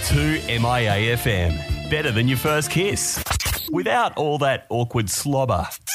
2MIA FM. Better than your first kiss. Without all that awkward slobber.